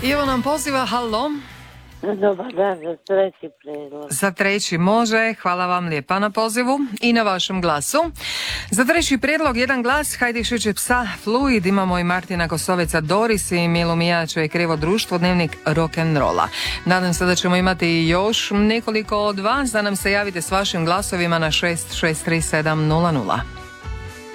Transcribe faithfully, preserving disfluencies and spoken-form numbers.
Ivo nam poziva, halo. Dobar dan, za treći prijedlog. Za treći može, hvala vam lijepa na pozivu i na vašem glasu. Za treći prijedlog jedan glas, Hajdi šeće psa, Fluid, imamo i Martina Kosoveca, Doris i Milu Mijača i Krivo društvo, dnevnik rock'n'rolla. Nadam se da ćemo imati još nekoliko od vas, da nam se javite s vašim glasovima na šest šest tri sedam nula nula.